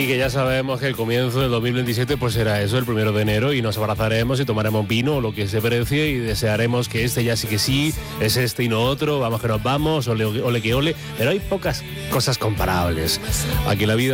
Y que ya sabemos que el comienzo del 2027 pues será eso, el 1 de enero, y nos abrazaremos y tomaremos vino o lo que se precie y desearemos que este ya sí que sí, es este y no otro, vamos que nos vamos, ole que ole, pero hay pocas cosas comparables. Aquí la vida